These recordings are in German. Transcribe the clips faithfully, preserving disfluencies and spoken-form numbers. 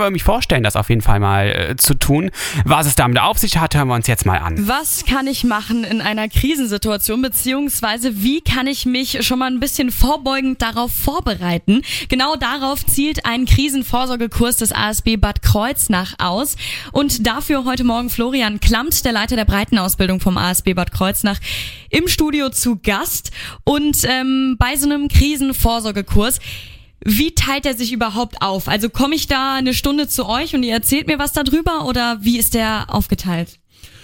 aber irgendwie vorstellen, das auf jeden Fall mal äh, zu tun. Was es damit auf sich hat, hören wir uns jetzt mal an. Was kann ich machen in einer Krisensituation, beziehungsweise wie kann ich mich schon mal ein bisschen vorbeugend darauf vorbereiten? Genau darauf zielt ein Krisenvorsorgekurs des A S B Bad Kreuznach aus. Und dafür heute Morgen Florian Klammt, der Leiter der Breitenausbildung vom A S B Bad Kreuznach, im Studio zu Gast. Und ähm, bei so einem Krisenvorsorgekurs, wie teilt er sich überhaupt auf? Also komme ich da eine Stunde zu euch und ihr erzählt mir was darüber oder wie ist der aufgeteilt?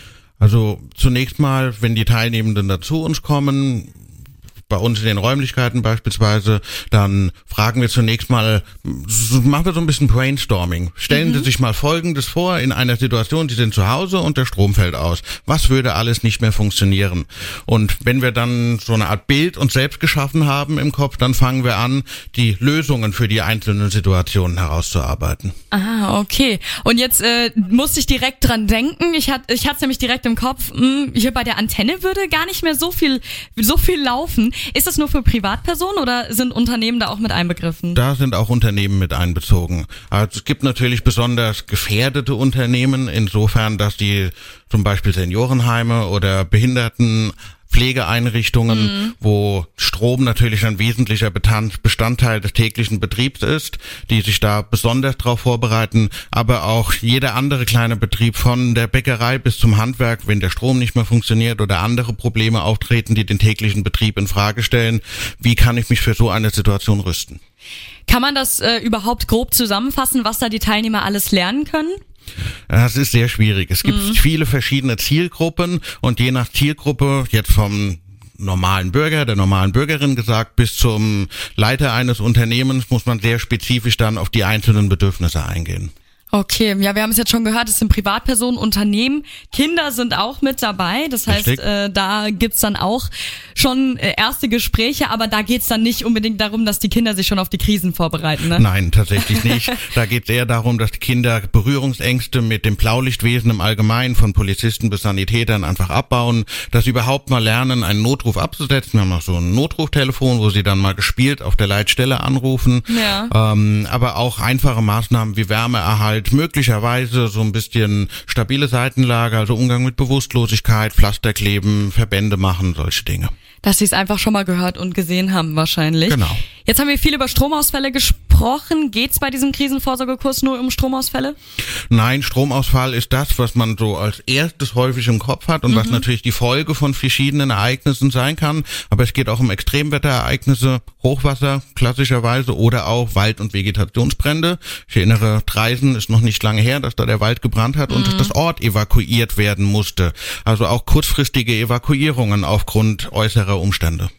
Also zunächst mal, wenn die Teilnehmenden dazu uns kommen, bei uns in den Räumlichkeiten beispielsweise, dann fragen wir zunächst mal, machen wir so ein bisschen Brainstorming. Stellen mhm. Sie sich mal Folgendes vor, in einer Situation, Sie sind zu Hause und der Strom fällt aus. Was würde alles nicht mehr funktionieren? Und wenn wir dann so eine Art Bild uns selbst geschaffen haben im Kopf, dann fangen wir an, die Lösungen für die einzelnen Situationen herauszuarbeiten. Ah, okay. Und jetzt äh, musste ich direkt dran denken. Ich hatte ich hatte es nämlich direkt im Kopf, mh, hier bei der Antenne würde gar nicht mehr so viel so viel laufen. Ist das nur für Privatpersonen oder sind Unternehmen da auch mit einbegriffen? Da sind auch Unternehmen mit einbezogen. Also es gibt natürlich besonders gefährdete Unternehmen, insofern, dass die zum Beispiel Seniorenheime oder Behinderten Pflegeeinrichtungen, mhm. wo Strom natürlich ein wesentlicher Bestandteil des täglichen Betriebs ist, die sich da besonders darauf vorbereiten, aber auch jeder andere kleine Betrieb von der Bäckerei bis zum Handwerk, wenn der Strom nicht mehr funktioniert oder andere Probleme auftreten, die den täglichen Betrieb in Frage stellen, wie kann ich mich für so eine Situation rüsten? Kann man das äh, überhaupt grob zusammenfassen, was da die Teilnehmer alles lernen können? Das ist sehr schwierig. Es gibt mhm. viele verschiedene Zielgruppen und je nach Zielgruppe, jetzt vom normalen Bürger, der normalen Bürgerin gesagt, bis zum Leiter eines Unternehmens muss man sehr spezifisch dann auf die einzelnen Bedürfnisse eingehen. Okay, ja, wir haben es jetzt schon gehört, es sind Privatpersonen, Unternehmen, Kinder sind auch mit dabei, das heißt, äh, da gibt's dann auch schon äh, erste Gespräche, aber da geht's dann nicht unbedingt darum, dass die Kinder sich schon auf die Krisen vorbereiten, ne? Nein, tatsächlich nicht. Da geht's eher darum, dass die Kinder Berührungsängste mit dem Blaulichtwesen im Allgemeinen, von Polizisten bis Sanitätern, einfach abbauen, dass sie überhaupt mal lernen, einen Notruf abzusetzen. Wir haben noch so ein Notruftelefon, wo sie dann mal gespielt auf der Leitstelle anrufen, ja. ähm, aber auch einfache Maßnahmen wie Wärmeerhalt, möglicherweise so ein bisschen stabile Seitenlage, also Umgang mit Bewusstlosigkeit, Pflasterkleben, Verbände machen, solche Dinge. Dass sie es einfach schon mal gehört und gesehen haben wahrscheinlich. Genau. Jetzt haben wir viel über Stromausfälle gesprochen. Geht's bei diesem Krisenvorsorgekurs nur um Stromausfälle? Nein, Stromausfall ist das, was man so als erstes häufig im Kopf hat und mhm. was natürlich die Folge von verschiedenen Ereignissen sein kann. Aber es geht auch um Extremwetterereignisse, Hochwasser klassischerweise oder auch Wald- und Vegetationsbrände. Ich erinnere, Dreisen ist noch nicht lange her, dass da der Wald gebrannt hat mhm. und dass das Ort evakuiert werden musste. Also auch kurzfristige Evakuierungen aufgrund äußerer Umstände.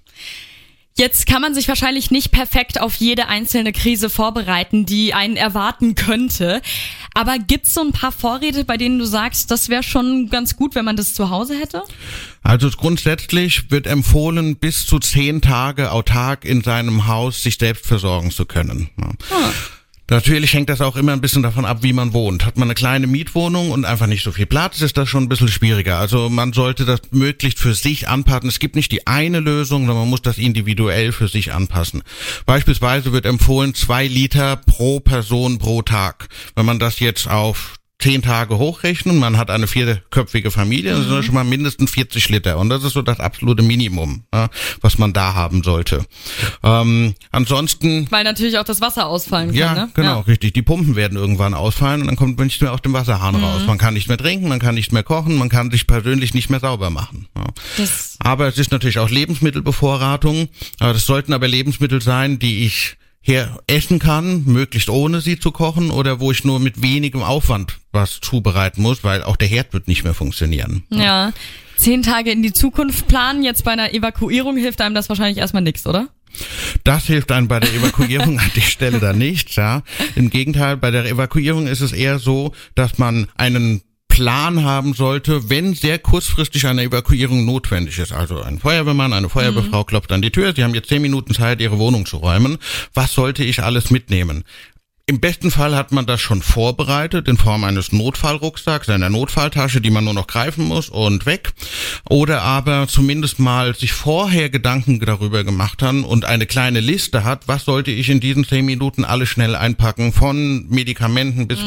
Jetzt kann man sich wahrscheinlich nicht perfekt auf jede einzelne Krise vorbereiten, die einen erwarten könnte. Aber gibt's so ein paar Vorräte, bei denen du sagst, das wäre schon ganz gut, wenn man das zu Hause hätte? Also grundsätzlich wird empfohlen, bis zu zehn Tage autark in seinem Haus sich selbst versorgen zu können. Ja. Hm. Natürlich hängt das auch immer ein bisschen davon ab, wie man wohnt. Hat man eine kleine Mietwohnung und einfach nicht so viel Platz, ist das schon ein bisschen schwieriger. Also man sollte das möglichst für sich anpassen. Es gibt nicht die eine Lösung, sondern man muss das individuell für sich anpassen. Beispielsweise wird empfohlen, zwei Liter pro Person pro Tag. Wenn man das jetzt auf zehn Tage hochrechnen, man hat eine vierköpfige Familie, das sind schon mal mindestens vierzig Liter und das ist so das absolute Minimum, ja, was man da haben sollte. Ähm, ansonsten... Weil natürlich auch das Wasser ausfallen kann, ja, ne? Genau, ja, richtig. Die Pumpen werden irgendwann ausfallen und dann kommt man nicht mehr aus dem Wasserhahn mhm. raus. Man kann nicht mehr trinken, man kann nicht mehr kochen, man kann sich persönlich nicht mehr sauber machen. Ja. Das aber es ist natürlich auch Lebensmittelbevorratung. Das sollten aber Lebensmittel sein, die ich her essen kann, möglichst ohne sie zu kochen oder wo ich nur mit wenigem Aufwand was zubereiten muss, weil auch der Herd wird nicht mehr funktionieren. Ja, zehn Tage in die Zukunft planen, jetzt bei einer Evakuierung hilft einem das wahrscheinlich erstmal nichts, oder? Das hilft einem bei der Evakuierung an der Stelle dann nicht, ja. Im Gegenteil, bei der Evakuierung ist es eher so, dass man einen Plan haben sollte, wenn sehr kurzfristig eine Evakuierung notwendig ist. Also ein Feuerwehrmann, eine Feuerwehrfrau mhm. klopft an die Tür, sie haben jetzt zehn Minuten Zeit, ihre Wohnung zu räumen. Was sollte ich alles mitnehmen? Im besten Fall hat man das schon vorbereitet in Form eines Notfallrucksacks, einer Notfalltasche, die man nur noch greifen muss und weg. Oder aber zumindest mal sich vorher Gedanken darüber gemacht haben und eine kleine Liste hat, was sollte ich in diesen zehn Minuten alles schnell einpacken, von Medikamenten bis